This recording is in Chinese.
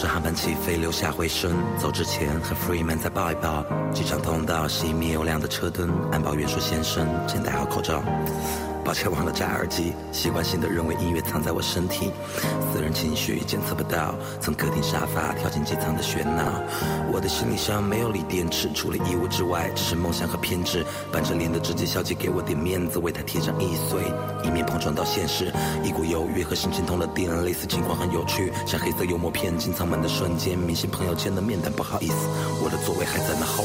着航班起飞，留下回声。走之前和 Freeman 再抱一抱。机场通道熄灭有亮的车灯，安保员说先生，请戴好口罩。抱歉忘了摘耳机，习惯性的认为音乐藏在我身体，私人情绪检测不到，从客厅沙发跳进机舱的喧闹。我的行李箱没有锂电池，除了衣物之外只是梦想和偏执。板着脸的直接小姐给我点面子，为她贴上1岁，以免碰撞到现实。一股犹豫和心情通了电，类似情况很有趣，像黑色幽默片进舱门的瞬间，明星朋友见了面，但不好意思，我的座位还在那后